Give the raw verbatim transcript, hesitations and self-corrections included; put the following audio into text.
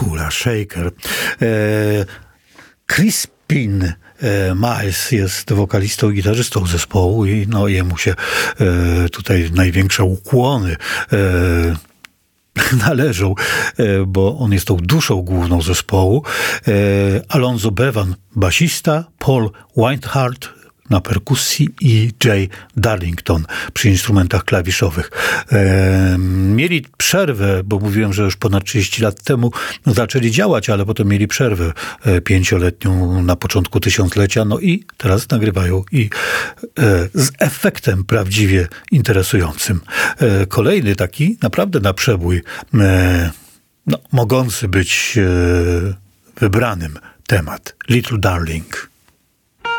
Kula Shaker. Crispin Miles jest wokalistą i gitarzystą zespołu i no, jemu się tutaj największe ukłony należą, bo on jest tą duszą główną zespołu. Alonzo Bevan, basista, Paul Whitehart na perkusji i Jay Darlington przy instrumentach klawiszowych. E, mieli przerwę, bo mówiłem, że już ponad trzydzieści lat temu zaczęli działać, ale potem mieli przerwę e, pięcioletnią na początku tysiąclecia, no i teraz nagrywają i e, z efektem prawdziwie interesującym. E, kolejny taki naprawdę na przebój, e, no, mogący być e, wybranym temat. Little Darling.